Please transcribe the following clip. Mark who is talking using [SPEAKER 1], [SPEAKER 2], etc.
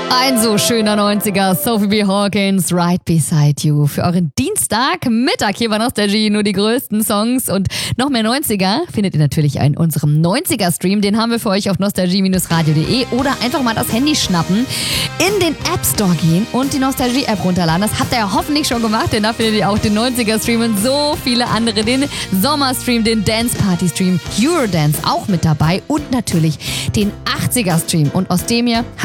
[SPEAKER 1] Ein so schöner 90er, Sophie B. Hawkins, Right Beside You. Für euren Dienstagmittag hier bei Nostalgie nur die größten Songs und noch mehr 90er findet ihr natürlich in unserem 90er-Stream. Den haben wir für euch auf nostalgie-radio.de oder einfach mal das Handy schnappen, in den App Store gehen und die Nostalgie-App runterladen. Das habt ihr ja hoffentlich schon gemacht, denn da findet ihr auch den 90er-Stream und so viele andere. Den Sommer-Stream, den Dance-Party-Stream, Eurodance auch mit dabei und natürlich den 80er-Stream. Und aus dem hier